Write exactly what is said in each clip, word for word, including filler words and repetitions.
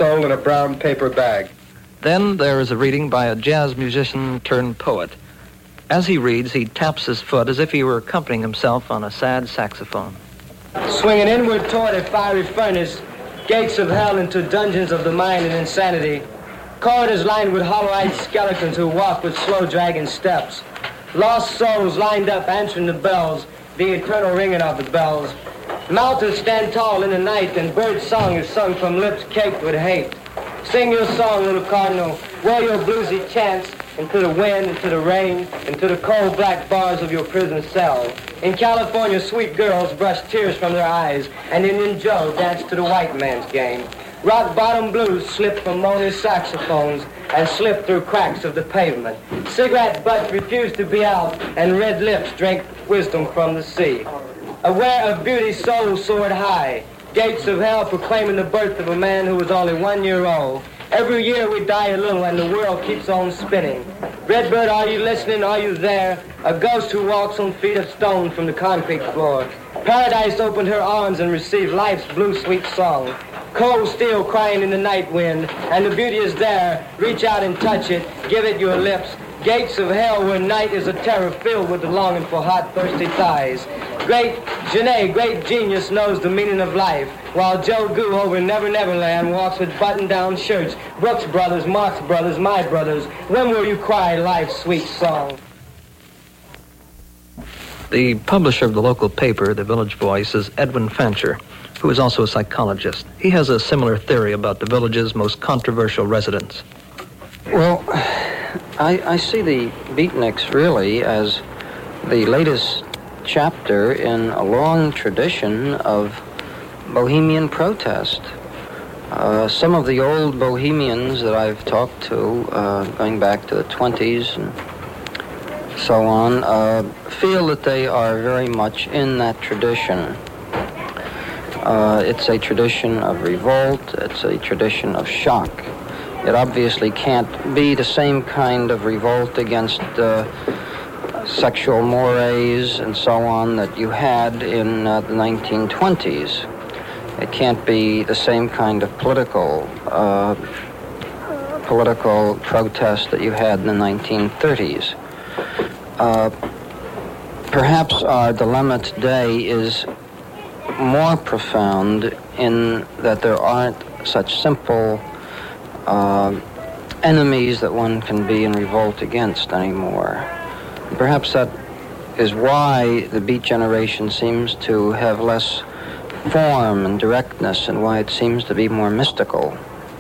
soul in a brown paper bag. Then there is a reading by a jazz musician turned poet. As he reads, he taps his foot as if he were accompanying himself on a sad saxophone. Swinging inward toward a fiery furnace, gates of hell into dungeons of the mind and insanity, corridors lined with hollow-eyed skeletons who walk with slow dragging steps, lost souls lined up answering the bells, the eternal ringing of the bells. Mountains stand tall in the night, and bird song is sung from lips caked with hate. Sing your song, little cardinal, wail your bluesy chants into the wind, into the rain, into the cold black bars of your prison cell. In California, sweet girls brush tears from their eyes, and Indian Joe danced to the white man's game. Rock bottom blues slip from moaning saxophones and slip through cracks of the pavement. Cigarette butts refuse to be out, and red lips drink wisdom from the sea. Aware of beauty's soul soared high, gates of hell proclaiming the birth of a man who was only one year old. Every year we die a little and the world keeps on spinning. Redbird, are you listening? Are you there? A ghost who walks on feet of stone from the concrete floor. Paradise opened her arms and received life's blue sweet song. Cold steel crying in the night wind, and the beauty is there. Reach out and touch it, give it your lips. Gates of hell where night is a terror filled with the longing for hot, thirsty thighs. Great Genet, great genius, knows the meaning of life, while Joe Goo over in Never Never Land walks with button-down shirts. Brooks Brothers, Marx Brothers, my brothers, when will you cry life's sweet song? The publisher of the local paper, The Village Voice, is Edwin Fancher, who is also a psychologist. He has a similar theory about the village's most controversial residents. Well, I, I see the Beatniks really as the latest chapter in a long tradition of bohemian protest. Uh, some of the old bohemians that I've talked to, uh, going back to the twenties and so on, uh, feel that they are very much in that tradition. Uh, it's a tradition of revolt, it's a tradition of shock. It obviously can't be the same kind of revolt against uh, sexual mores and so on that you had in uh, the nineteen twenties. It can't be the same kind of political uh, political protest that you had in the nineteen thirties. Uh, perhaps our dilemma today is more profound in that there aren't such simple uh, enemies that one can be in revolt against anymore. Perhaps that is why the Beat generation seems to have less form and directness and why it seems to be more mystical.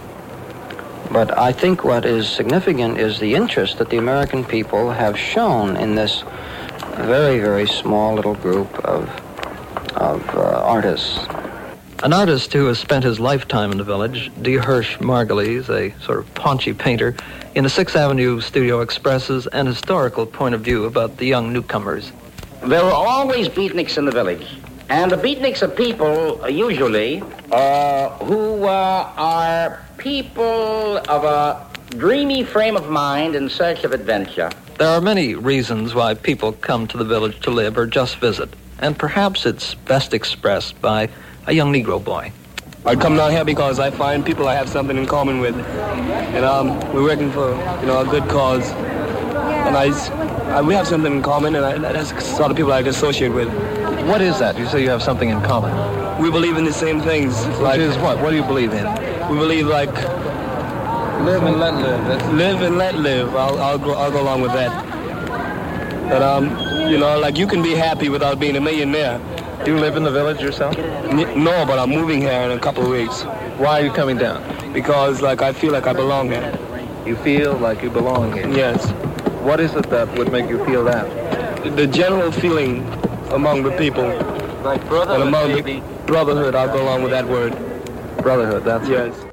But I think what is significant is the interest that the American people have shown in this very, very small little group of, of uh, artists. An artist who has spent his lifetime in the village, D. Hirsch Margulies, a sort of paunchy painter, in the Sixth Avenue studio expresses an historical point of view about the young newcomers. There were always beatniks in the village. And the beatniks are people, uh, usually, uh, who uh, are people of a dreamy frame of mind in search of adventure. There are many reasons why people come to the village to live or just visit, and perhaps it's best expressed by a young Negro boy. I come down here because I find people I have something in common with, and um, we're working for, you know, a good cause, and I, I we have something in common, and I, that's the sort of people I associate with. What is that? You say you have something in common. We believe in the same things. Which like, is what? What do you believe in? We believe like live and let live. That's live and let live. I'll I'll go I'll go along with that. But um, you know, like you can be happy without being a millionaire. Do you live in the village yourself? N- no, but I'm moving here in a couple of weeks. Why are you coming down? Because like I feel like I belong here. You feel like you belong here? Yes. What is it that would make you feel that? The general feeling among the people. Like brotherhood, and among maybe. the brotherhood, I'll go along with that word. Brotherhood, that's yes. it.